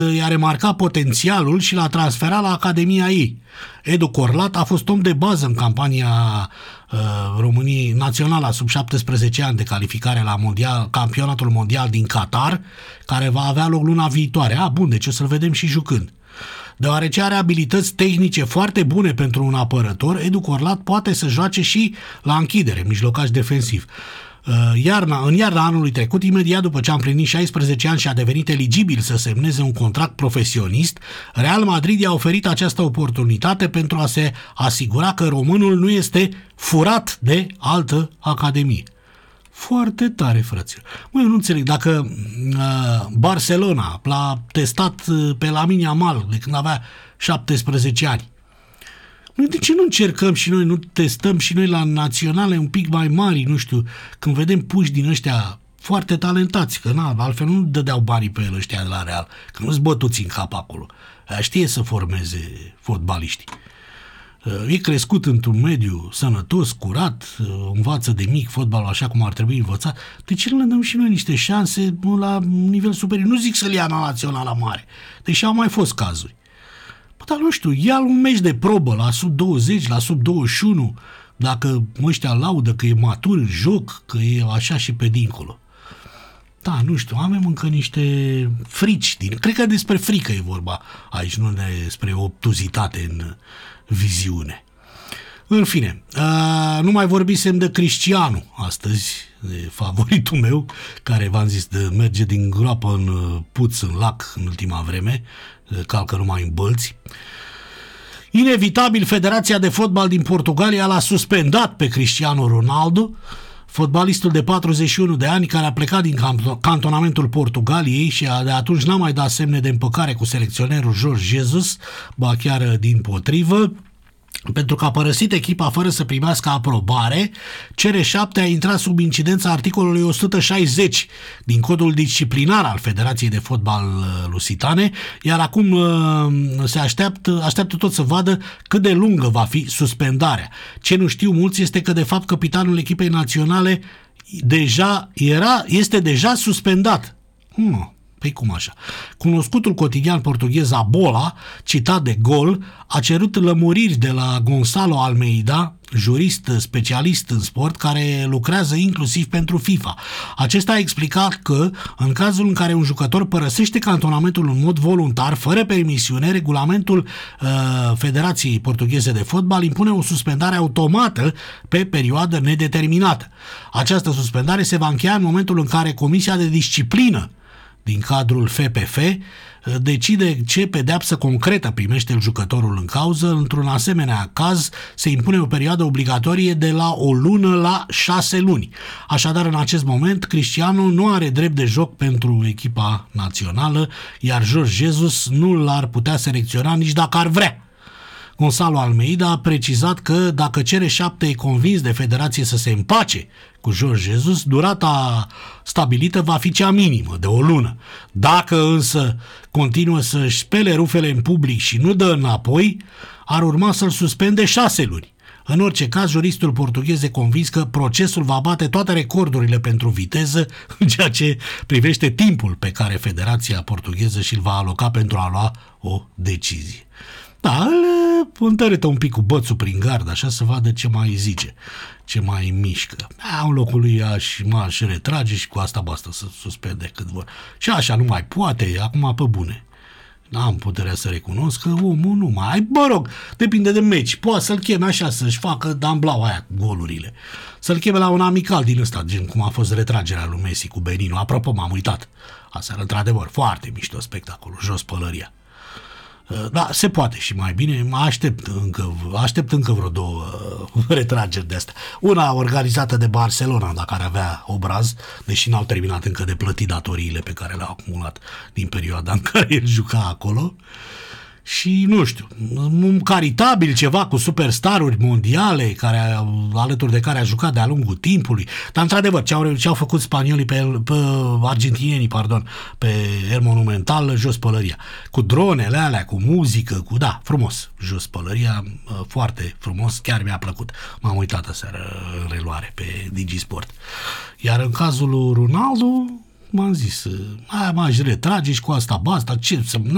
i-a remarcat potențialul și l-a transferat la Academia ei. Edu Corlat a fost om de bază în campania României națională sub 17 ani de calificare la campionatul mondial din Qatar, care va avea loc luna viitoare. Bun, deci o să-l vedem și jucând. Deoarece are abilități tehnice foarte bune pentru un apărător, Edu Corlat poate să joace și la închidere, mijlocaș defensiv. În iarna anului trecut, imediat după ce a împlinit 16 ani și a devenit eligibil să semneze un contract profesionist, Real Madrid i-a oferit această oportunitate pentru a se asigura că românul nu este furat de altă academie. Foarte tare, frăților. Eu nu înțeleg, dacă Barcelona l-a testat pe Lamine Yamal de când avea 17 ani, de ce nu încercăm și noi, nu testăm și noi la naționale un pic mai mari, nu știu, când vedem puși din ăștia foarte talentați, că altfel nu dădeau banii pe el ăștia de la Real, că nu-s bătuți în cap acolo. Aia știe să formeze fotbaliștii. E crescut într-un mediu sănătos, curat, învață de mic fotbalul așa cum ar trebui învățat. De ce nu le dăm și noi niște șanse la nivel superior? Nu zic să-l ia la naționala mare, deși au mai fost cazuri. Dar nu știu, ia un meci de probă la sub 20, la sub 21, dacă ăștia laudă că e matur în joc, că e așa și pe dincolo. Da, nu știu, avem încă niște frici. Cred că despre frică e vorba aici, nu despre obtuzitate în viziune. În fine, nu mai vorbisem de Cristiano astăzi, de favoritul meu, care v-am zis de merge din groapă în puț, în lac în ultima vreme, calcă numai în bălți. Inevitabil, Federația de Fotbal din Portugalia l-a suspendat pe Cristiano Ronaldo, fotbalistul de 41 de ani care a plecat din cantonamentul Portugaliei și de atunci n-a mai dat semne de împăcare cu selecționerul Jorge Jesus, ba chiar dimpotrivă. Pentru că a părăsit echipa fără să primească aprobare, CR7 a intrat sub incidența articolului 160 din codul disciplinar al Federației de Fotbal Lusitane, iar acum se așteaptă tot să vadă cât de lungă va fi suspendarea. Ce nu știu mulți este că de fapt capitanul echipei naționale este deja suspendat. Păi cum așa? Cunoscutul cotidian portughez Abola, citat de Gol, a cerut lămuriri de la Gonçalo Almeida, jurist specialist în sport, care lucrează inclusiv pentru FIFA. Acesta a explicat că, în cazul în care un jucător părăsește cantonamentul în mod voluntar, fără permisiune, regulamentul Federației Portugheze de Fotbal impune o suspendare automată pe perioadă nedeterminată. Această suspendare se va încheia în momentul în care Comisia de Disciplină din cadrul FPF decide ce pedeapsă concretă primește jucătorul în cauză. Într-un asemenea caz se impune o perioadă obligatorie de la o lună la 6 luni. Așadar, în acest moment, Cristiano nu are drept de joc pentru echipa națională, iar Jorge Jesus nu l-ar putea selecționa nici dacă ar vrea. Gonçalo Almeida a precizat că dacă CR7 e convins de federație să se împace cu Jorge Jesus, durata stabilită va fi cea minimă, de o lună. Dacă însă continuă să-și spele rufele în public și nu dă înapoi, ar urma să-l suspende 6 luni. În orice caz, juristul portughez e convins că procesul va bate toate recordurile pentru viteză în ceea ce privește timpul pe care Federația Portugheză și-l va aloca pentru a lua o decizie. Da, îl întărâtă un pic cu bățul prin gard, așa să vadă ce mai zice, ce mai mișcă. În locul lui m-aș retrage și cu asta basta să suspende cât vor. Și așa nu mai poate, acum pe bune. N-am puterea să recunosc că omul nu mai... Mă rog, depinde de meci. Poate să-l cheme așa, să-și facă damblau aia cu golurile. Să-l cheme la un amical din ăsta, gen cum a fost retragerea lui Messi cu Benino. Apropo, m-am uitat. Asta era într-adevăr foarte mișto spectacolul, jos pălăria. Da, se poate și mai bine. Aștept încă vreo 2 retrageri de astea. Una organizată de Barcelona, dacă ar avea obraz, deși n-au terminat încă de plătit datoriile pe care le-au acumulat din perioada în care el juca acolo. Și, nu știu, un caritabil ceva cu superstaruri mondiale alături de care a jucat de-a lungul timpului. Dar, într-adevăr, ce-au făcut spaniolii argentinienii, pe El Monumental, jos pălăria. Cu dronele alea, cu muzică, frumos. Jos pălăria, foarte frumos, chiar mi-a plăcut. M-am uitat aseară în reluare pe Digisport. Iar în cazul lui Ronaldo, m-am zis, m-aș retrage și cu asta basta, ce să...